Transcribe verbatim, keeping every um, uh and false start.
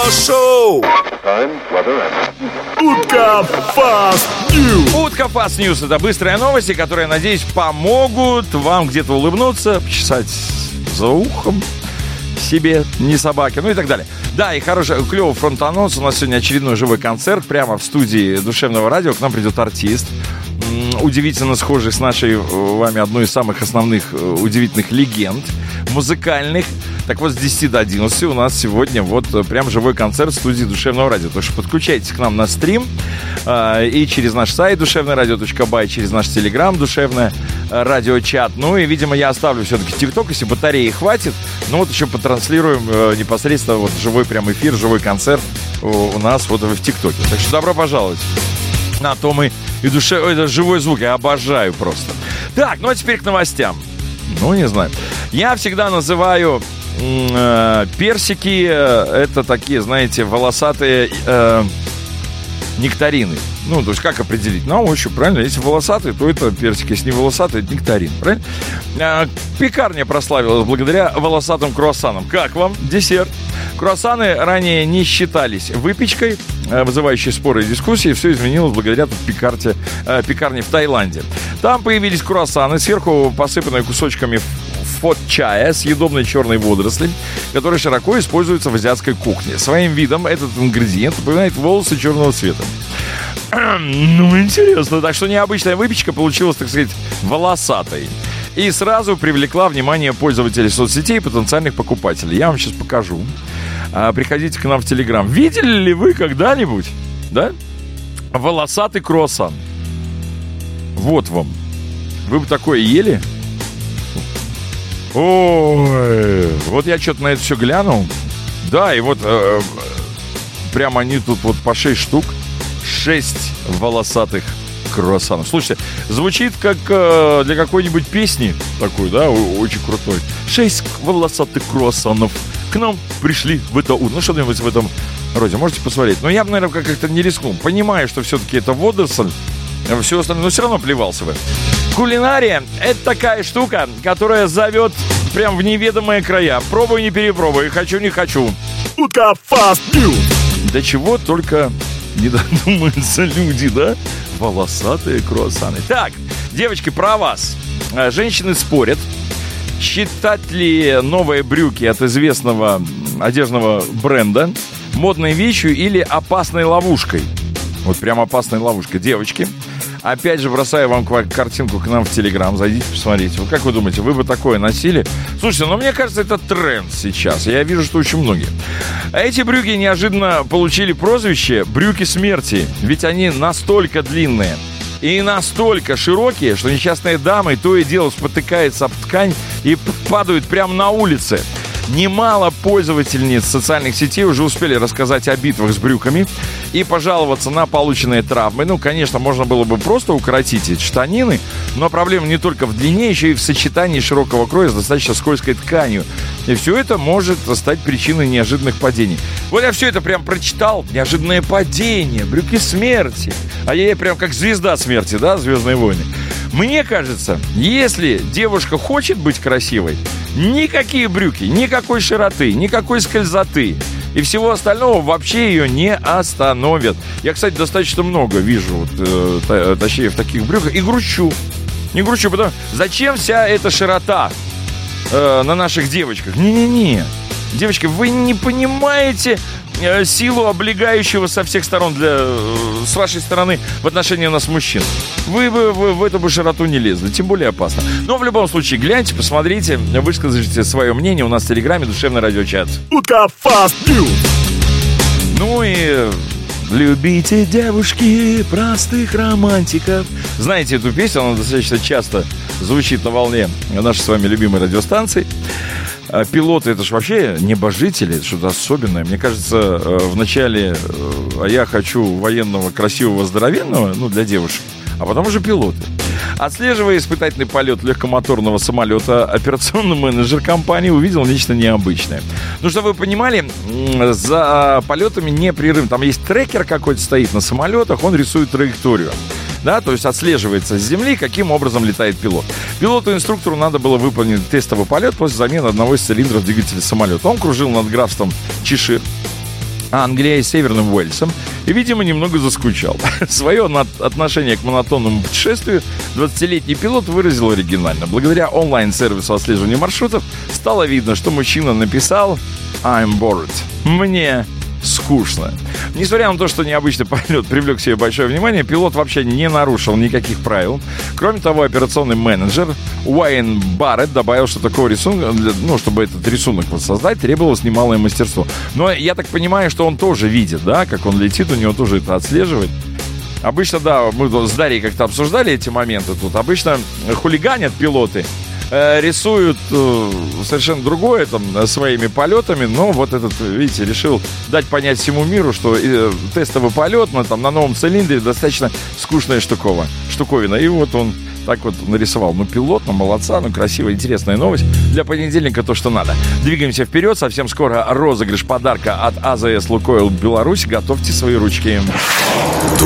шоу. Утка Fast News. Утка Fast News — это быстрые новости, которые, надеюсь, помогут вам где-то улыбнуться, почесать за ухом себе, не собаке, ну и так далее. Да, и хороший, клевый фронт-анонс. У нас сегодня очередной живой концерт. Прямо в студии Душевного радио к нам придет артист, удивительно схожий с нашей вами одной из самых основных удивительных легенд музыкальных. Так вот, с десяти до одиннадцати у нас сегодня вот прям живой концерт в студии Душевного радио. Так что подключайтесь к нам на стрим э, и через наш сайт душевное радио точка бай, через наш телеграм Душевное радио чат. Ну и, видимо, я оставлю все-таки ТикТок, если батареи хватит. Ну вот еще потранслируем э, непосредственно вот живой прям эфир, живой концерт у, у нас вот в ТикТоке. Так что добро пожаловать. На то мы и душе... Это живой звук, я обожаю просто. Так, ну а теперь к новостям. Ну, не знаю. Я всегда называю э, персики, э, это такие, знаете, волосатые э, нектарины. Ну, то есть как определить? На ощупь, правильно? Если волосатые, то это персики. Если не волосатые, это нектарин, правильно? Э, пекарня прославилась благодаря волосатым круассанам. Как вам десерт? Круассаны ранее не считались выпечкой, вызывающей споры и дискуссии. Все изменилось благодаря тут пекарте, э, пекарне в Таиланде. Там появились круассаны, сверху посыпанные кусочками фот-чая, съедобной черной водоросли, которые широко используются в азиатской кухне. Своим видом этот ингредиент напоминает волосы черного цвета. Ну, интересно. Так что необычная выпечка получилась, так сказать, волосатой. И сразу привлекла внимание пользователей соцсетей и потенциальных покупателей. Я вам сейчас покажу. А, приходите к нам в Телеграм. Видели ли вы когда-нибудь, да, волосатый круассан? Вот вам. Вы бы такое ели? Ой, вот я что-то на это все глянул. Да, и вот э, прямо они тут вот по шесть штук. Шесть волосатых круассанов. Слушайте, звучит как э, для какой-нибудь песни такой, да, очень крутой. Шесть волосатых круассанов к нам пришли в это утро. Ну, что-нибудь в этом роде. Можете посмотреть. Но я бы, наверное, как-то не рискнул. Понимаю, что все-таки это водоросль. Все остальное, но все равно плевался бы. Кулинария – это такая штука, которая зовет прям в неведомые края. Пробуй, не перепробуй. Хочу, не хочу. Утка Fast News. До чего только не додумаются люди, да? Волосатые круассаны. Так, девочки, про вас. Женщины спорят, считать ли новые брюки от известного одежного бренда модной вещью или опасной ловушкой. Вот прям опасной ловушкой. Девочки, опять же, бросаю вам картинку к нам в Телеграм. Зайдите, посмотрите. Вот как вы думаете, вы бы такое носили? Слушайте, ну мне кажется, это тренд сейчас. Я вижу, что очень многие. Эти брюки неожиданно получили прозвище «брюки смерти». Ведь они настолько длинные и настолько широкие, что несчастные дамы то и дело спотыкаются об ткань и падают прямо на улице. Немало пользовательниц социальных сетей уже успели рассказать о битвах с брюками и пожаловаться на полученные травмы. Ну, конечно, можно было бы просто укоротить эти штанины, но проблема не только в длине, еще и в сочетании широкого кроя с достаточно скользкой тканью. И все это может стать причиной неожиданных падений. Вот я все это прям прочитал. Неожиданное падение, брюки смерти. А я прям как звезда смерти, да, «Звездные войны». Мне кажется, если девушка хочет быть красивой, никакие брюки, никакой широты, никакой скользоты и всего остального вообще ее не остановят. Я, кстати, достаточно много вижу, вот, э, точнее, в таких брюках и грущу. Не грущу, потому зачем вся эта широта э, на наших девочках? Не-не-не. Девочки, вы не понимаете э, силу облегающего со всех сторон для, э, с вашей стороны в отношении нас мужчин. Вы бы в, в эту бы широту не лезли, тем более опасно. Но в любом случае, гляньте, посмотрите, высказывайте свое мнение у нас в Телеграме Душевный радиочат. Утка Fast News. Ну и любите, девушки, простых романтиков. Знаете эту песню, она достаточно часто звучит на волне нашей с вами любимой радиостанции. Пилоты — это же вообще небожители, это что-то особенное. Мне кажется, в начале «а я хочу военного, красивого, здоровенного», ну, для девушек, а потом уже пилоты. Отслеживая испытательный полет легкомоторного самолета, операционный менеджер компании увидел нечто необычное. Ну, чтобы вы понимали, за полетами непрерывно. Там есть трекер какой-то стоит на самолетах, он рисует траекторию. Да, то есть отслеживается с земли, каким образом летает пилот. Пилоту-инструктору надо было выполнить тестовый полет после замены одного из цилиндров двигателя самолета. Он кружил над графством Чешир Англией и Северным Уэльсом и, видимо, немного заскучал. Свое отношение к монотонному путешествию двадцатилетний пилот выразил оригинально. Благодаря онлайн-сервису отслеживания маршрутов стало видно, что мужчина написал «I'm bored». Мне скучно. Несмотря на то, что необычный полет привлек к себе большое внимание, пилот вообще не нарушил никаких правил. Кроме того, операционный менеджер Уэйн Барретт добавил, что такого рисунка, ну, чтобы этот рисунок воссоздать, требовалось немалое мастерство. Но я так понимаю, что он тоже видит, да, как он летит, у него тоже это отслеживает. Обычно, да, мы с Дарьей как-то обсуждали эти моменты тут. Обычно хулиганят пилоты, рисуют совершенно другое там своими полетами, но вот этот, видите, решил дать понять всему миру, что тестовый полет на, там, на новом цилиндре достаточно скучная штукова, штуковина. И вот он так вот нарисовал. Ну, пилот, ну, молодца, ну, красивая, интересная новость. Для понедельника то, что надо. Двигаемся вперед. Совсем скоро розыгрыш подарка от АЗС «Лукойл Беларусь». Готовьте свои ручки.